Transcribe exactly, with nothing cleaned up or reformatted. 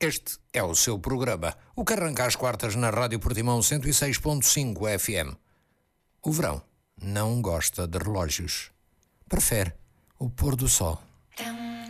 Este é o seu programa, o que arranca às quartas na Rádio Portimão cento e seis ponto cinco F M. O verão não gosta de relógios. Prefere o pôr do sol.